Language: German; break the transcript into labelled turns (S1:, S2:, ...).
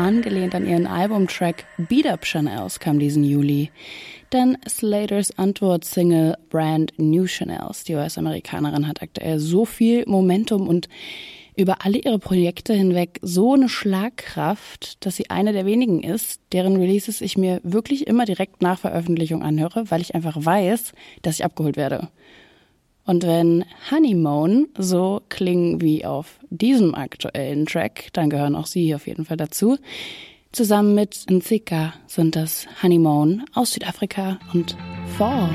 S1: angelehnt an ihren Albumtrack Beat Up Chanels kam diesen Juli. Dann Slaters Antwort-Single Brand New Chanels. Die US-Amerikanerin hat aktuell so viel Momentum und über alle ihre Projekte hinweg so eine Schlagkraft, dass sie eine der wenigen ist, deren Releases ich mir wirklich immer direkt nach Veröffentlichung anhöre, weil ich einfach weiß, dass ich abgeholt werde. Und wenn Honeymoon so klingen wie auf diesem aktuellen Track, dann gehören auch sie auf jeden Fall dazu. Zusammen mit Nzika sind das Honeymoon aus Südafrika und Fall.